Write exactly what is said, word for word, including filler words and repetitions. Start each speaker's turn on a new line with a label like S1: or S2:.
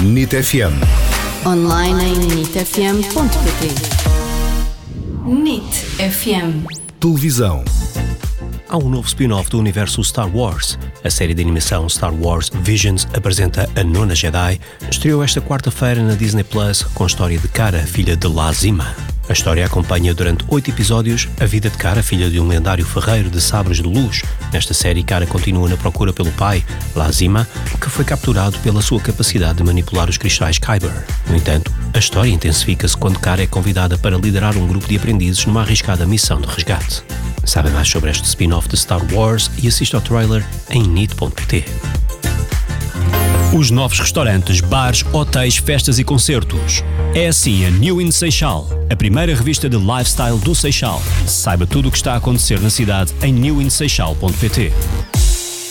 S1: N I T F M.
S2: Online em nit f m ponto p t. N I T F M.
S1: Televisão.
S3: Há um novo spin-off do universo Star Wars. A série de animação Star Wars Visions apresenta a nona Jedi. Estreou esta quarta-feira na Disney Plus com a história de Cara, filha de Lazima. A história acompanha durante oito episódios a vida de Cara, filha de um lendário ferreiro de sabres de luz. Nesta série, Cara continua na procura pelo pai, Lazima, que foi capturado pela sua capacidade de manipular os cristais Kyber. No entanto, a história intensifica-se quando Cara é convidada para liderar um grupo de aprendizes numa arriscada missão de resgate. Sabe mais sobre este spin-off de Star Wars e assista ao trailer em nit ponto p t. Os novos restaurantes, bares, hotéis, festas e concertos. É assim a New in Seixal, a primeira revista de lifestyle do Seixal. Saiba tudo o que está a acontecer na cidade em new in seixal ponto p t.